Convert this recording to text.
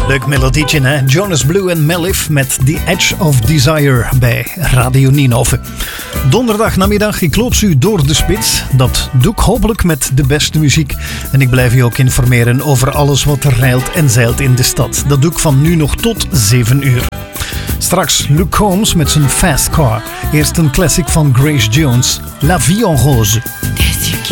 Leuk melodietje, hè? Jonas Blue en Melif met The Edge of Desire bij Radio Nienhoven. Donderdag namiddag, ik loop u door de spits. Dat doe ik hopelijk met de beste muziek. En ik blijf u ook informeren over alles wat er rijlt en zeilt in de stad. Dat doe ik van nu nog tot 7 uur. Straks Luke Combs met zijn Fast Car. Eerst een classic van Grace Jones, La Vie en Rose.